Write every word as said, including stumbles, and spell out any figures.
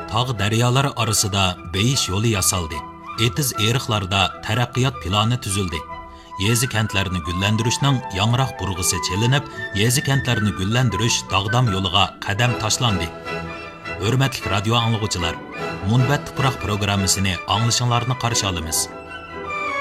tog' daryolar orasida beyish yo'li yasaldi. Etiz eriqlarda taraqqiyot plani tuzildi. Yezi kentlarini gullandirishning yangroq burg'isi chelinib, yezi kentlarini gullantirish dog'dam yo'liga qadam tashlandi. Hurmatli radio anglag'uvchilar, Munbat tuproq programmasini anglashinglarni qarshi olamiz.